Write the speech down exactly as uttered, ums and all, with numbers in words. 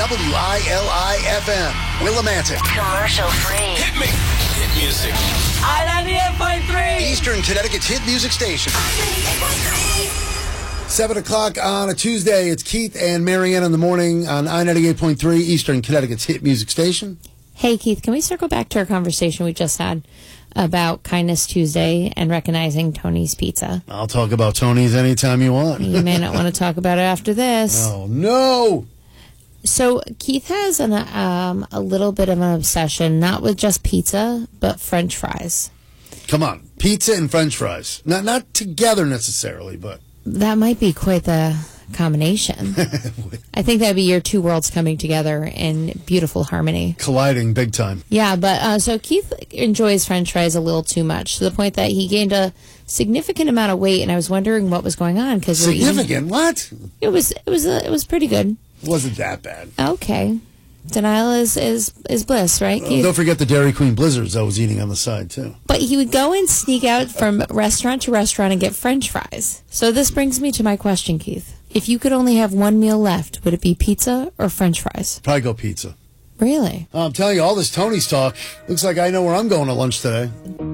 W I L I F M, Willimantic. Commercial free. Hit me. Hit music. I ninety-eight point three. Eastern Connecticut's hit music station. Seven o'clock on a Tuesday. It's Keith and Marianne in the morning on I ninety-eight point three, Eastern Connecticut's hit music station. Hey, Keith, can we circle back to our conversation we just had about Kindness Tuesday and recognizing Tony's Pizza? I'll talk about Tony's anytime you want. You may not want to talk about it after this. Oh, no. So Keith has an, um, a little bit of an obsession, not with just pizza, but French fries. Come on. Pizza and French fries. Not, not together necessarily, but... That might be quite the combination. I think that'd be your two worlds coming together in beautiful harmony. Colliding big time. Yeah, but uh, so Keith enjoys French fries a little too much, to the point that he gained a significant amount of weight, and I was wondering what was going on. Cause Significant? Eating, what? It was it was uh, it was pretty good. It wasn't that bad. Okay. Denial is, is, is bliss, right, Keith? Uh, don't forget the Dairy Queen Blizzards I was eating on the side, too. But he would go and sneak out from restaurant to restaurant and get French fries. So this brings me to my question, Keith. If you could only have one meal left, would it be pizza or French fries? Probably go pizza. Really? I'm telling you, all this Tony's talk, looks like I know where I'm going to lunch today.